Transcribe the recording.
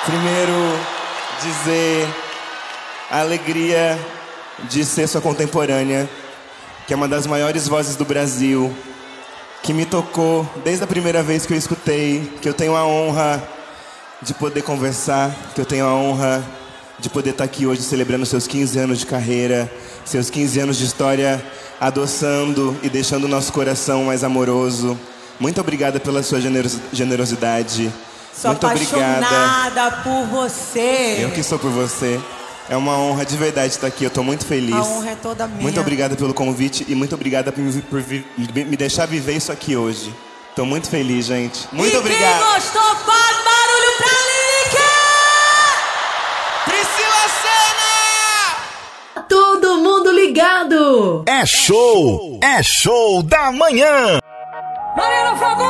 Primeiro, dizer a alegria de ser sua contemporânea, que é uma das maiores vozes do Brasil, que me tocou desde a primeira vez que eu escutei, que eu tenho a honra de poder conversar, que eu tenho a honra de poder estar aqui hoje celebrando seus 15 anos de carreira, seus 15 anos de história, adoçando e deixando o nosso coração mais amoroso. Muito obrigada pela sua generosidade. Sou muito obrigada. Apaixonada por você. Eu que sou por você. É uma honra de verdade estar aqui, eu estou muito feliz. A honra é toda minha. Muito obrigada pelo convite e muito obrigada por me deixar viver isso aqui hoje. Estou muito feliz, gente. Muito obrigado. Quem gostou, faz barulho pra Lírica! Priscila Senna! Todo mundo ligado! É show da manhã! Mariana Fagundes!